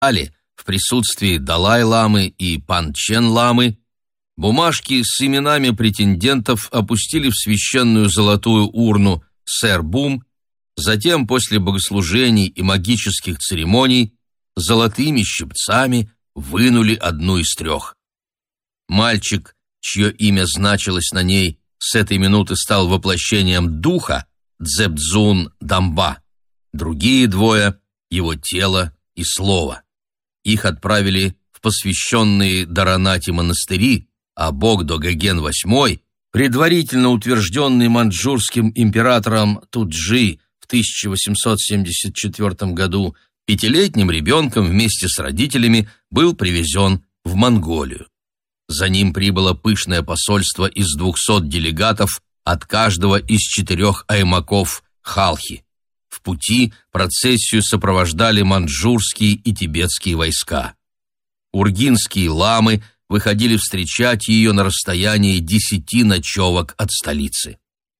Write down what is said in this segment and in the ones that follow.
в присутствии Далай-ламы и Панчен-ламы, бумажки с именами претендентов опустили в священную золотую урну Сэр-Бум, затем после богослужений и магических церемоний золотыми щипцами вынули одну из трех. Мальчик, чье имя значилось на ней, с этой минуты стал воплощением духа Цзэбцзун Дамба. Другие двое — его тело и слово. Их отправили в посвященные Даранати монастыри, а Богдо-Гоген VIII, предварительно утвержденный маньчжурским императором Туджи в 1874 году, 5-летним ребенком вместе с родителями был привезен в Монголию. За ним прибыло пышное посольство из 200 делегатов от каждого из 4 аймаков Халхи. В пути процессию сопровождали маньчжурские и тибетские войска. Ургинские ламы выходили встречать ее на расстоянии 10 ночевок от столицы.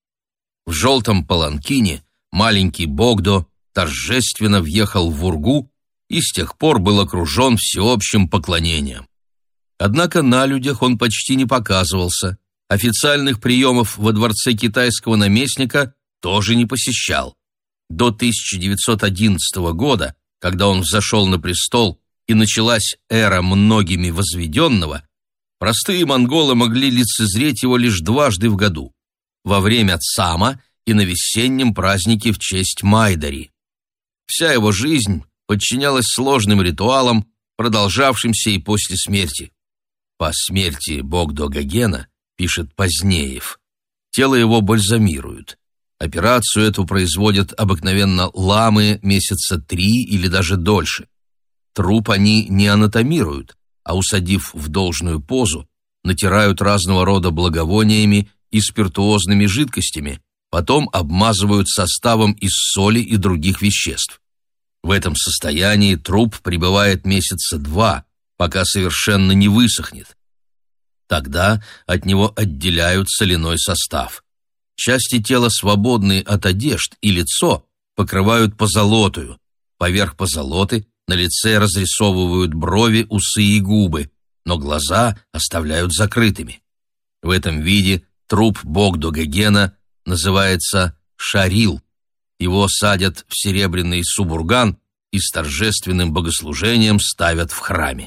В желтом паланкине маленький Богдо торжественно въехал в Ургу и с тех пор был окружен всеобщим поклонением. Однако на людях он почти не показывался, официальных приемов во дворце китайского наместника тоже не посещал. До 1911 года, когда он взошел на престол и началась эра многими возведенного, простые монголы могли лицезреть его лишь дважды в году – во время Цама и на весеннем празднике в честь Майдари. Вся его жизнь подчинялась сложным ритуалам, продолжавшимся и после смерти. По смерти Богдо-Гогена, пишет Позднеев, тело его бальзамируют. Операцию эту производят обыкновенно ламы месяца 3 или даже дольше. Труп они не анатомируют, а, усадив в должную позу, натирают разного рода благовониями и спиртуозными жидкостями, потом обмазывают составом из соли и других веществ. В этом состоянии труп пребывает месяца 2, пока совершенно не высохнет. Тогда от него отделяют соляной состав. Части тела, свободные от одежд, и лицо покрывают позолотою. Поверх позолоты на лице разрисовывают брови, усы и губы, но глаза оставляют закрытыми. В этом виде труп Богдо-Гогена называется шарил. Его садят в серебряный субурган и с торжественным богослужением ставят в храме.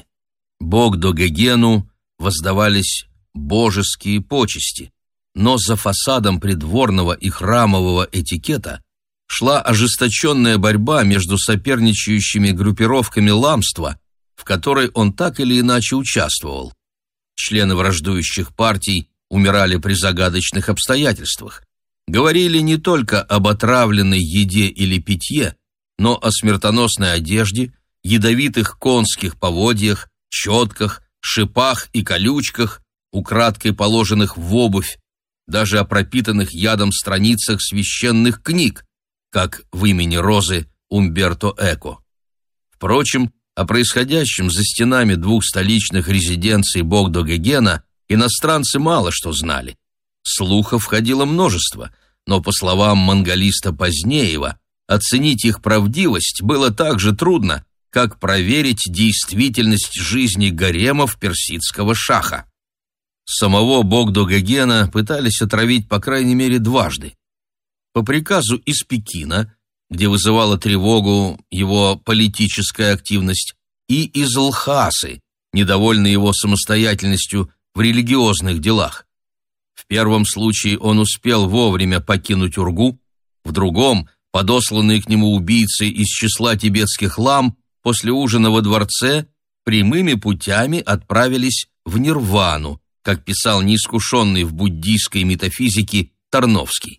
Богдо-Гогену воздавались божеские почести, но за фасадом придворного и храмового этикета шла ожесточенная борьба между соперничающими группировками ламства, в которой он так или иначе участвовал. Члены враждующих партий умирали при загадочных обстоятельствах. Говорили не только об отравленной еде или питье, но о смертоносной одежде, ядовитых конских поводьях, четках, шипах и колючках, украдкой положенных в обувь, даже о пропитанных ядом страницах священных книг, как в имени Розы Умберто Эко. Впрочем, о происходящем за стенами 2 столичных резиденций Богдо-Гогена иностранцы мало что знали. Слухов ходило множество, но, по словам монголиста Позднеева, оценить их правдивость было так же трудно, как проверить действительность жизни гаремов персидского шаха. Самого Богдо-Гогена пытались отравить по крайней мере дважды. По приказу из Пекина, где вызывала тревогу его политическая активность, и из Лхасы, недовольный его самостоятельностью в религиозных делах. В первом случае он успел вовремя покинуть Ургу, в другом подосланные к нему убийцы из числа тибетских лам после ужина во дворце прямыми путями отправились в Нирвану, как писал неискушенный в буддийской метафизике Тарновский.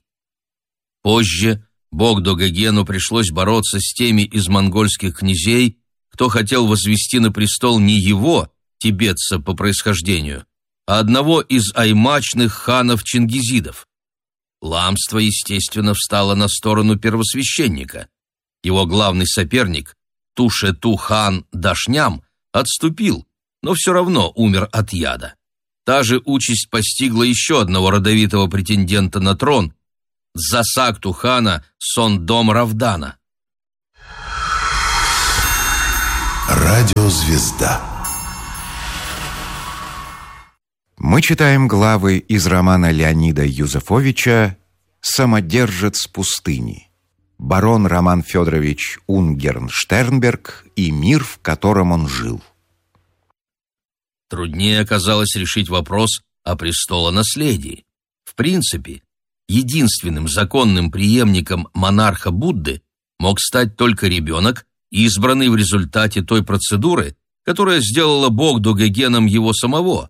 Позже Богдо-Гогену пришлось бороться с теми из монгольских князей, кто хотел возвести на престол не его, тибетца по происхождению, а одного из аймачных ханов-чингизидов. Ламство, естественно, встало на сторону первосвященника. Его главный соперник, Туше-Ту-хан Дашням, отступил, но все равно умер от яда. Та же участь постигла еще одного родовитого претендента на трон – Засакту-хана Сондом Равдана. Радиозвезда. Мы читаем главы из романа Леонида Юзефовича «Самодержец пустыни». Барон Роман Федорович Унгерн-Штернберг и мир, в котором он жил. Труднее оказалось решить вопрос о престолонаследии. В принципе, единственным законным преемником монарха Будды мог стать только ребенок, избранный в результате той процедуры, которая сделала Богдо-Гогеном его самого.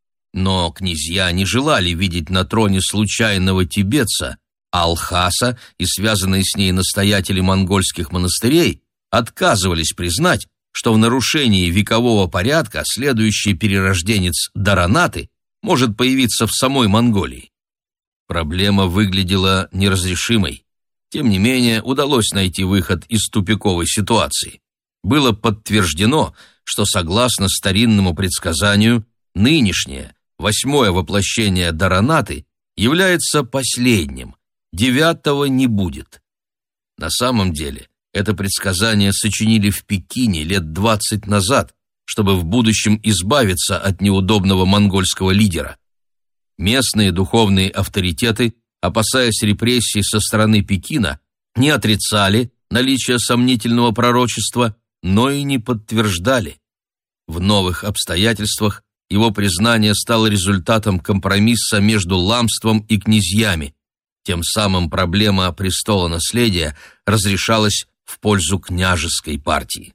Но князья не желали видеть на троне случайного тибетца, а Алхаса и связанные с ней настоятели монгольских монастырей отказывались признать, что в нарушении векового порядка следующий перерожденец Даранаты может появиться в самой Монголии. Проблема выглядела неразрешимой. Тем не менее, удалось найти выход из тупиковой ситуации. Было подтверждено, что согласно старинному предсказанию, нынешнее, 8-е воплощение Даранаты является последним, 9-го не будет. На самом деле, это предсказание сочинили в Пекине лет 20 назад, чтобы в будущем избавиться от неудобного монгольского лидера. Местные духовные авторитеты, опасаясь репрессий со стороны Пекина, не отрицали наличие сомнительного пророчества, но и не подтверждали. В новых обстоятельствах его признание стало результатом компромисса между ламством и князьями. Тем самым проблема престолонаследия разрешалась в пользу княжеской партии.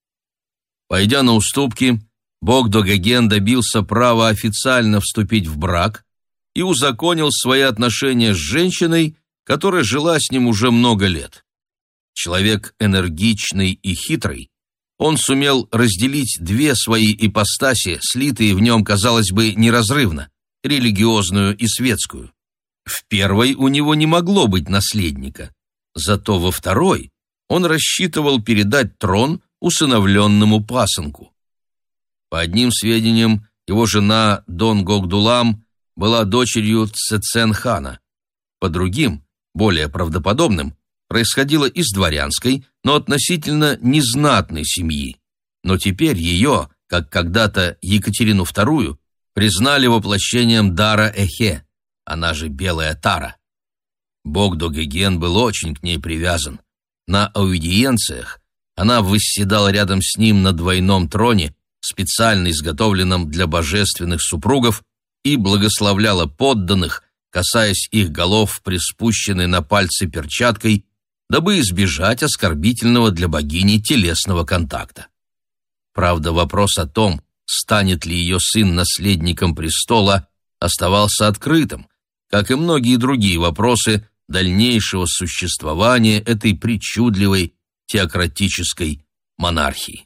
Пойдя на уступки, Богдо-Гоген добился права официально вступить в брак и узаконил свои отношения с женщиной, которая жила с ним уже много лет. Человек энергичный и хитрый, он сумел разделить две свои ипостаси, слитые в нем, казалось бы, неразрывно, религиозную и светскую. В первой у него не могло быть наследника, зато во второй он рассчитывал передать трон усыновленному пасынку. По одним сведениям, его жена Дон Гогдулам была дочерью Цецен-хана. По другим, более правдоподобным, происходила из дворянской, но относительно незнатной семьи. Но теперь ее, как когда-то Екатерину II, признали воплощением дара Эхе, она же Белая Тара. Богдо-Гоген был очень к ней привязан. На аудиенциях она восседала рядом с ним на двойном троне, специально изготовленном для божественных супругов, и благословляла подданных, касаясь их голов приспущенной на пальцы перчаткой, дабы избежать оскорбительного для богини телесного контакта. Правда, вопрос о том, станет ли ее сын наследником престола, оставался открытым, как и многие другие вопросы дальнейшего существования этой причудливой теократической монархии.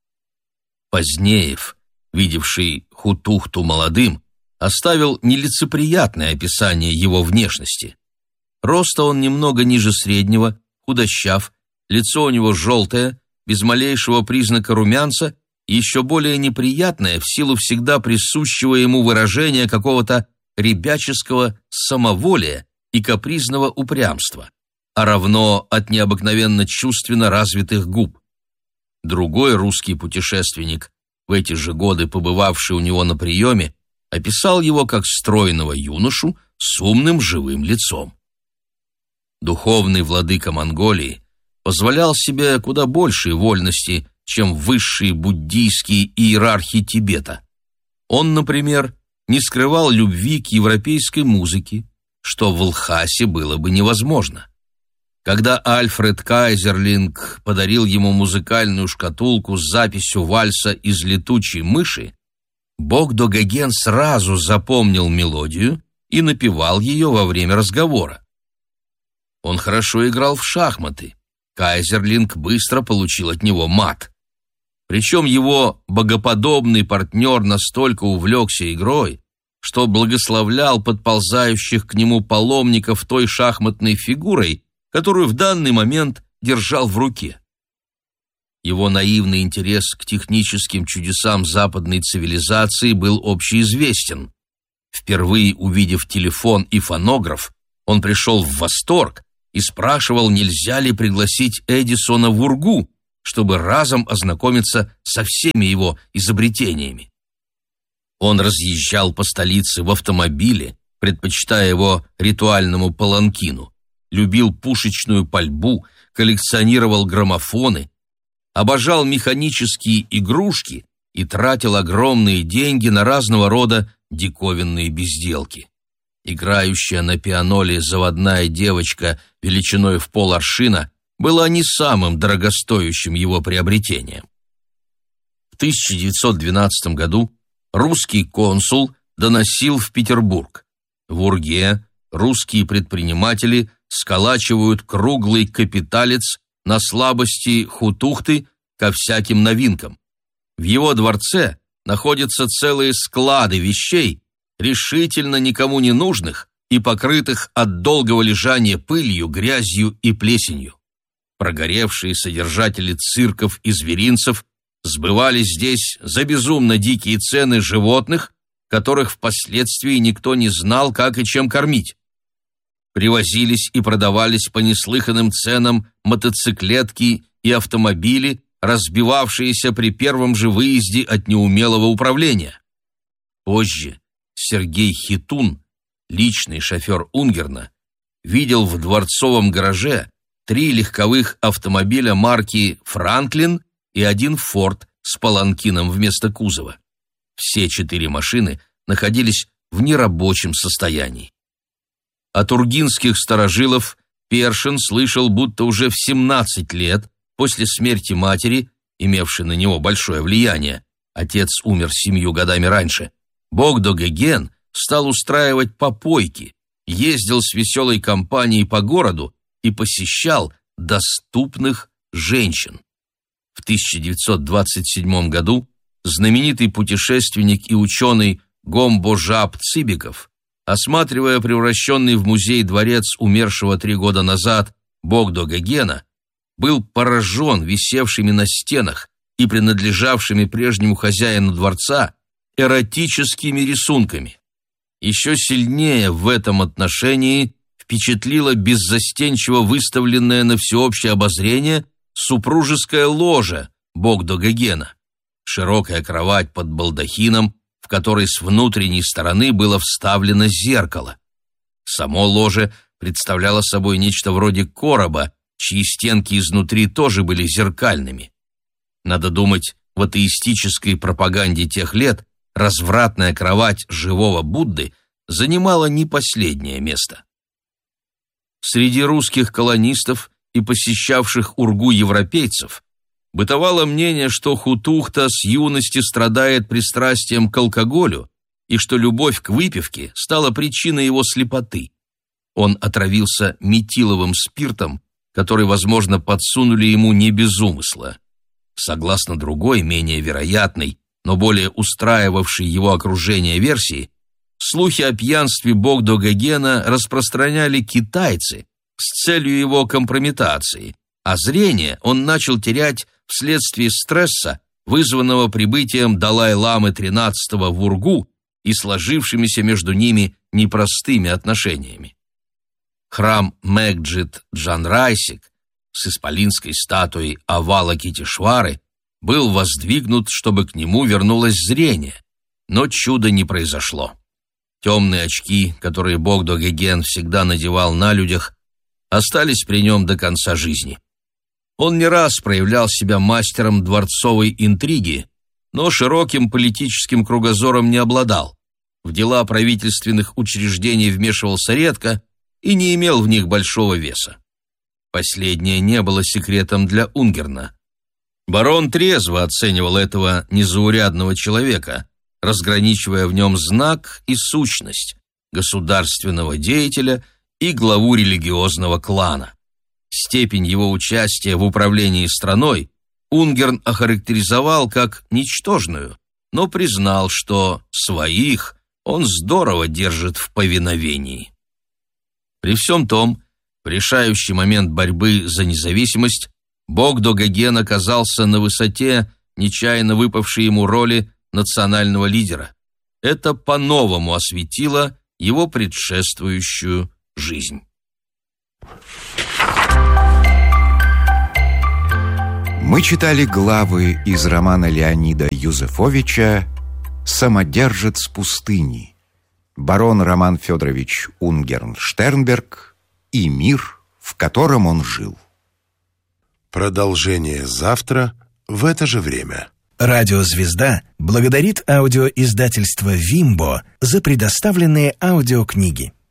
Позднеев, видевший Хутухту молодым, оставил нелицеприятное описание его внешности. Роста он немного ниже среднего, худощав, лицо у него желтое, без малейшего признака румянца, и еще более неприятное в силу всегда присущего ему выражения какого-то ребяческого самоволия и капризного упрямства, а равно от необыкновенно чувственно развитых губ. Другой русский путешественник, в эти же годы побывавший у него на приеме, описал его как стройного юношу с умным живым лицом. Духовный владыка Монголии позволял себе куда большие вольности, чем высшие буддийские иерархи Тибета. Он, например, не скрывал любви к европейской музыке, что в Лхасе было бы невозможно. Когда Альфред Кайзерлинг подарил ему музыкальную шкатулку с записью вальса из «Летучей мыши», Богдо-Гоген сразу запомнил мелодию и напевал ее во время разговора. Он хорошо играл в шахматы. Кайзерлинг быстро получил от него мат. Причем его богоподобный партнер настолько увлекся игрой, что благословлял подползающих к нему паломников той шахматной фигурой, которую в данный момент держал в руке. Его наивный интерес к техническим чудесам западной цивилизации был общеизвестен. Впервые увидев телефон и фонограф, он пришел в восторг и спрашивал, нельзя ли пригласить Эдисона в Ургу, чтобы разом ознакомиться со всеми его изобретениями. Он разъезжал по столице в автомобиле, предпочитая его ритуальному паланкину, любил пушечную пальбу, коллекционировал граммофоны, обожал механические игрушки и тратил огромные деньги на разного рода диковинные безделки. Играющая на пианоле заводная девочка величиной в пол-аршина была не самым дорогостоящим его приобретением. В 1912 году русский консул доносил в Петербург: в Урге русские предприниматели сколачивают круглый капиталец на слабости хутухты ко всяким новинкам. В его дворце находятся целые склады вещей, решительно никому не нужных и покрытых от долгого лежания пылью, грязью и плесенью. Прогоревшие содержатели цирков и зверинцев сбывали здесь за безумно дикие цены животных, которых впоследствии никто не знал, как и чем кормить. Привозились и продавались по неслыханным ценам мотоциклетки и автомобили, разбивавшиеся при первом же выезде от неумелого управления. Позже Сергей Хитун, личный шофер Унгерна, видел в дворцовом гараже 3 легковых автомобиля марки «Франклин» и 1 «Форд» с паланкином вместо кузова. Все 4 машины находились в нерабочем состоянии. От ургинских старожилов Першин слышал, будто уже в 17 лет после смерти матери, имевшей на него большое влияние, отец умер 7 годами раньше, Богдо-Геген стал устраивать попойки, ездил с веселой компанией по городу и посещал доступных женщин. В 1927 году знаменитый путешественник и ученый Гомбо-Жаб Цыбиков, осматривая превращенный в музей дворец умершего 3 года назад Богдо-Гегена, был поражен висевшими на стенах и принадлежавшими прежнему хозяину дворца эротическими рисунками. Еще сильнее в этом отношении впечатлила беззастенчиво выставленная на всеобщее обозрение супружеская ложа Богдо-Гегена, широкая кровать под балдахином, в которой с внутренней стороны было вставлено зеркало. Само ложе представляло собой нечто вроде короба, чьи стенки изнутри тоже были зеркальными. Надо думать, в атеистической пропаганде тех лет развратная кровать живого Будды занимала не последнее место. Среди русских колонистов и посещавших Ургу европейцев бытовало мнение, что хутухта с юности страдает пристрастием к алкоголю и что любовь к выпивке стала причиной его слепоты. Он отравился метиловым спиртом, который, возможно, подсунули ему не без умысла. Согласно другой, менее вероятной, но более устраивавшей его окружение версии, слухи о пьянстве Богдо-Гегена распространяли китайцы с целью его компрометации, а зрение он начал терять вследствие стресса, вызванного прибытием Далай-ламы XIII в Ургу и сложившимися между ними непростыми отношениями. Храм Мегджит Джанрайсик с исполинской статуей Авалокитешвары был воздвигнут, чтобы к нему вернулось зрение, но чуда не произошло. Темные очки, которые Богдо-Геген всегда надевал на людях, остались при нем до конца жизни. Он не раз проявлял себя мастером дворцовой интриги, но широким политическим кругозором не обладал. В дела правительственных учреждений вмешивался редко и не имел в них большого веса. Последнее не было секретом для Унгерна. Барон трезво оценивал этого незаурядного человека, разграничивая в нем знак и сущность государственного деятеля и главу религиозного клана. Степень его участия в управлении страной Унгерн охарактеризовал как ничтожную, но признал, что своих он здорово держит в повиновении. При всем том, в решающий момент борьбы за независимость Богдо-Геген оказался на высоте нечаянно выпавшей ему роли национального лидера. Это по-новому осветило его предшествующую жизнь. Мы читали главы из романа Леонида Юзефовича «Самодержец пустыни», барон Роман Федорович Унгерн-Штернберг и мир, в котором он жил. Продолжение завтра в это же время. Радиозвезда благодарит аудиоиздательство «Вимбо» за предоставленные аудиокниги.